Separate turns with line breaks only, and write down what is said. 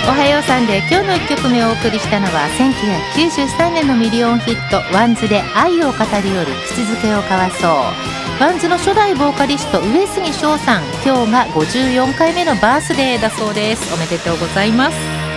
おはようサンデー、今日の1曲目をお送りしたのは1993年のミリオンヒット、ワンズで愛を語りより口づけを交わそう。ワンズの初代ボーカリスト上杉翔さん、今日が54回目のバースデーだそうです。おめでとうございます。